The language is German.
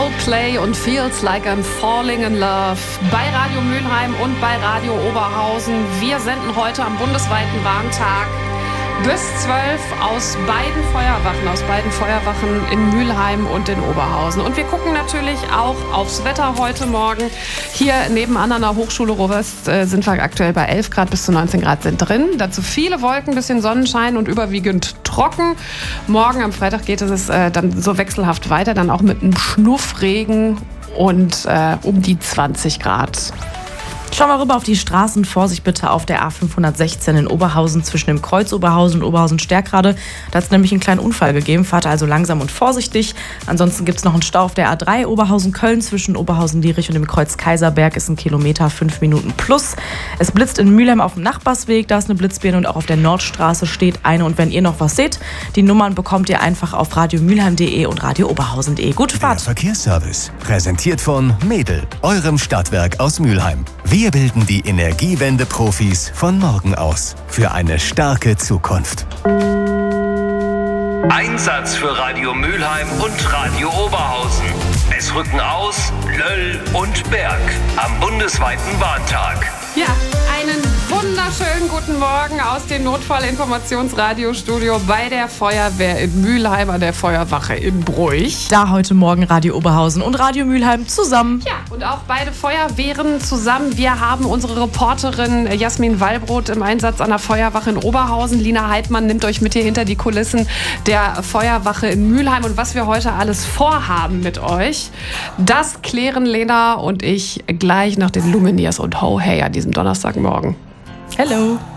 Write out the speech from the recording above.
Coldplay und Feels Like I'm Falling in Love bei Radio Mülheim und bei Radio Oberhausen. Wir senden heute am bundesweiten Warntag bis 12 aus beiden Feuerwachen in Mülheim und in Oberhausen. Und wir gucken natürlich auch aufs Wetter heute Morgen. Hier nebenan an der Hochschule Ruhr-West sind wir aktuell bei 11 Grad, bis zu 19 Grad sind drin. Dazu viele Wolken, bisschen Sonnenschein und überwiegend trocken. Morgen am Freitag geht es dann so wechselhaft weiter, dann auch mit einem Schnuffregen und um die 20 Grad. Schauen wir rüber auf die Straßen. Vorsicht bitte auf der A516 in Oberhausen zwischen dem Kreuz Oberhausen und Oberhausen-Stärkrade. Da hat es nämlich einen kleinen Unfall gegeben. Fahrt also langsam und vorsichtig. Ansonsten gibt es noch einen Stau auf der A3 Oberhausen-Köln zwischen Oberhausen-Lierich und dem Kreuz Kaiserberg. Ist ein Kilometer, 5 Minuten plus. Es blitzt in Mülheim auf dem Nachbarsweg. Da ist eine Blitzbirne und auch auf der Nordstraße steht eine. Und wenn ihr noch was seht, die Nummern bekommt ihr einfach auf radiomülheim.de und radiooberhausen.de. Gute Fahrt. Der Verkehrsservice, präsentiert von Medel, eurem Stadtwerk aus Mülheim. Wir bilden die Energiewende-Profis von morgen aus für eine starke Zukunft. Einsatz für Radio Mülheim und Radio Oberhausen. Es rücken aus Löll und Berg am bundesweiten Warntag. Ja, einen wunderschönen guten Morgen aus dem Notfallinformationsradiostudio bei der Feuerwehr in Mülheim an der Feuerwache in Bruch. Da heute Morgen Radio Oberhausen und Radio Mülheim zusammen. Ja, und auch beide Feuerwehren zusammen. Wir haben unsere Reporterin Jasmin Wallbrot im Einsatz an der Feuerwache in Oberhausen. Lina Heidmann nimmt euch mit hier hinter die Kulissen der Feuerwache in Mülheim. Und was wir heute alles vorhaben mit euch, das klären Lena und ich gleich nach den Lumineers und Ho Hey an diesem Donnerstagmorgen. Hello.